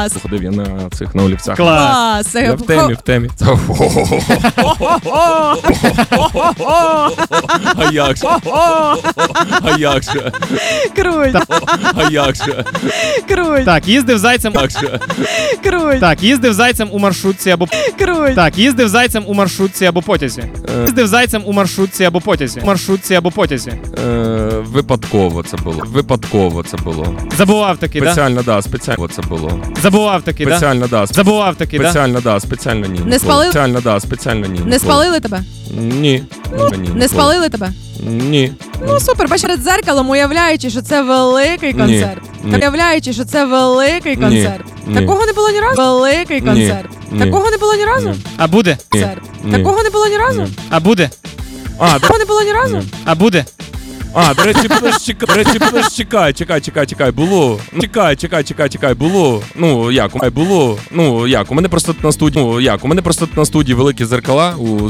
Клас. Ходив я на цих, на олівцях. Клас. Я в темі. А як же? А як же? Круть. А як же? Круть. Так, їздив зайцем. Як же? Круть. Так, їздив зайцем у маршрутці або... Круть. Так, їздив зайцем у маршрутці або потязі. Їздив зайцем у маршрутці або потязі. Маршрутці або потязі. Випадково це було. Випадково це було. Забував таки, да? Спеціально, да, спеціально це було. Забував таки, да? Спеціально, да. Забував таки, да? Спеціально, да, спеціально ні. Не спалили? Спеціально, да, спеціально ні. Не спалили тебе? Ні. Не спалили тебе? Ні. Ну супер, бачиш перед дзеркалом, уявляючи, що це великий концерт. Ні. Уявляючи, що це великий концерт. Ні. Такого не було ні разу? Великий концерт. Ні. Такого не було ні разу? Ні. А буде? Концерт. Ні. Такого не було ні разу? Ні. А буде? Такого не було ні разу? Ні. А буде? До речі, чекай, було. Чекай, було. Ну, як, у мене просто на студії великі зеркала у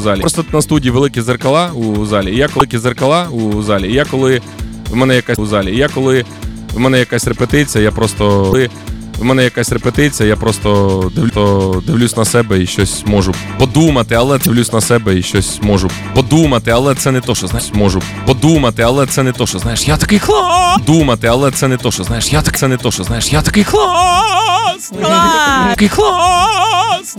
залі. І я коли в мене якась репетиція, я просто дивлюсь на себе і щось можу подумати, але це не то, що знаєш, я такий клас! Я такий клас! Такий клас!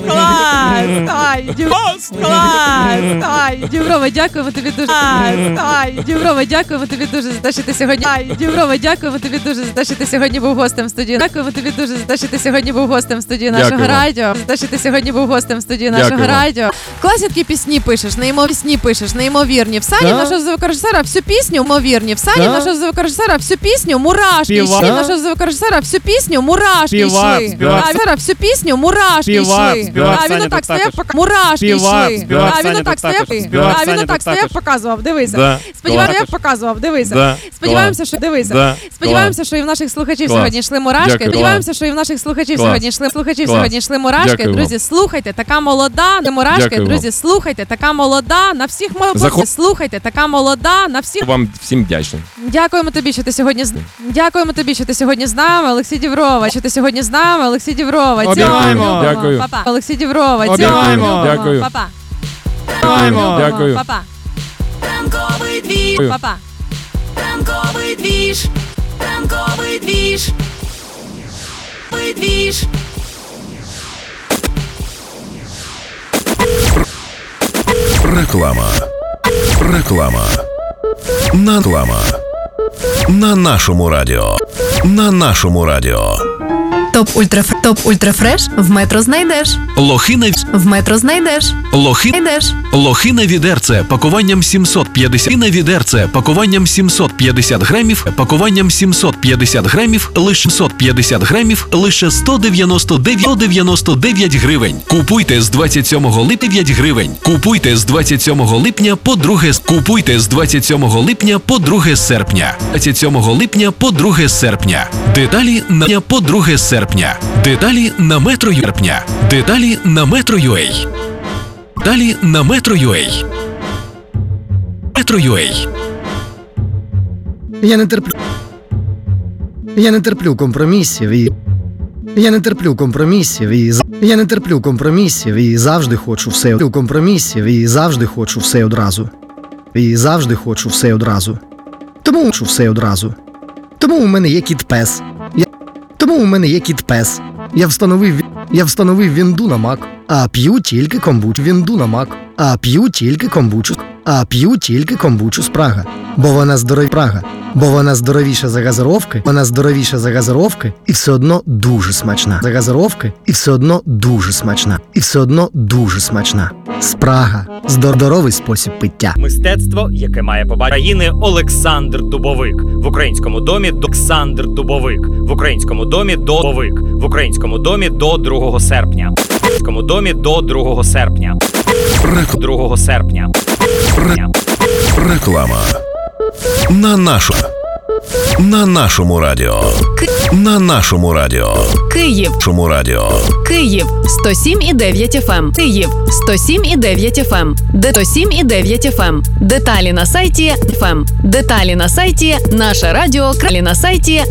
Діброва, дякуємо тобі дуже. Діброва, дякуємо тобі дуже за те, що ти сьогодні. Діброва, дякуємо тобі дуже за те, що ти сьогодні був гостем студії. Дякуємо тобі дуже за те, що ти сьогодні був гостем студії нашого радіо. За те, що ти сьогодні був гостем студії нашого радіо. Класні такі пісні пишеш, неймовірні. В Сані нашого звукорежисера всю пісню ймовірні. В Сані нашого звукорежисера всю пісню мурашки йшли. Нашого звукорежисера всю пісню мурашки йшли. А всю пісню мурашки йшли. А він отак стояв, мурашки йшли. А він отак стояв, показував. Дивися. Сподіваємося, що і в наших слухачів сьогодні йшли мурашки. Сподіваємося, що і в наших слухачів сьогодні йшли мурашки. Друзі, слухайте, така молода, не мурашки. Друзі, слухайте, така молода, на всіх слухайте, така молода, на всіх. Вам всім вдячний. Дякуємо тобі, що ти сьогодні з нами, Олексій Діброва. Обіймаємо. Дякую. Папа. Олексій Діброва. Обіймаємо. Дякую. Папа. Дякую. Папа. Ранковий двіж. Папа. Ранковий двіж. Ранковий двіж. Двіж. Реклама. На нашому радіо. Топ Ультрафреш в метро знайдеш. Лохина відерце пакуванням 750 грамів, лише 199 гривень. Купуйте з 27 липня по 2 серпня. Деталі на Metro.ua. Я не терплю компромісів і завжди хочу все одразу. Тому у мене є кіт-пес. Я встановив вінду на Mac, а п'ю тільки комбучу з Прага. Бо вона здоровіша за газировки і все одно дуже смачна. З Прага. Здоровий спосіб пиття. Мистецтво, яке має побачити країни, Олександр Дубовик. В українському домі до 2 серпня. Реклама. На нашому радіо. Київ 107,9 FM. Київ 107,9 FM. 107,9 FM. Деталі на сайті FM. Деталі на сайті Наше Радіо. На сайті